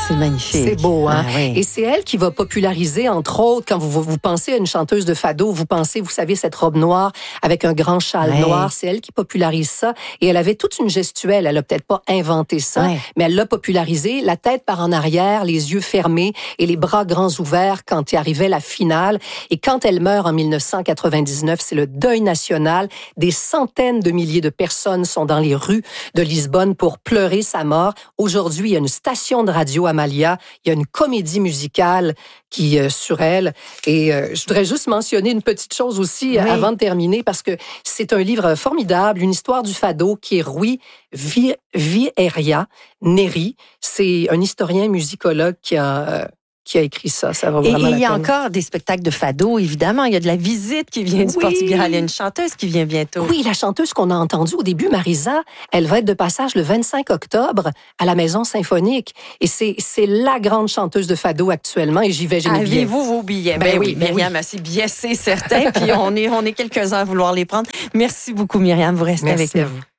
C'est magnifique. C'est beau, hein? Ah, oui. Et c'est elle qui va populariser, entre autres, quand vous pensez à une chanteuse de fado, vous pensez, vous savez, cette robe noire avec un grand châle noir, c'est elle qui popularise ça. Et elle avait toute une gestuelle. Elle a peut-être pas inventé ça, mais elle l'a popularisé, la tête par en arrière, les yeux fermés et les bras grands ouverts quand il arrivait la finale. Et quand elle meurt en 1999, c'est le deuil national. Des centaines de milliers de personnes sont dans les rues de Lisbonne pour pleurer sa mort. Aujourd'hui, il y a une station de radio Amalia, il y a une comédie musicale qui sur elle. Et je voudrais juste mentionner une petite chose aussi avant de terminer, parce que c'est un livre formidable, une histoire du fado qui est Rui Vieira Neri. C'est un historien musicologue qui a écrit ça. Ça va vraiment Et il y a la peine. encore des spectacles de fado, évidemment. Il y a de la visite qui vient du Portugal. Il y a une chanteuse qui vient bientôt. Oui, la chanteuse qu'on a entendue au début, Marisa, elle va être de passage le 25 octobre à la Maison Symphonique. Et c'est la grande chanteuse de fado actuellement. Et j'y vais, j'ai mes billets. Avez-vous vos billets? Ben oui, Myriam, assez billets, c'est certain. Puis on est quelques-uns à vouloir les prendre. Merci beaucoup, Myriam. Vous restez avec nous. Merci à vous.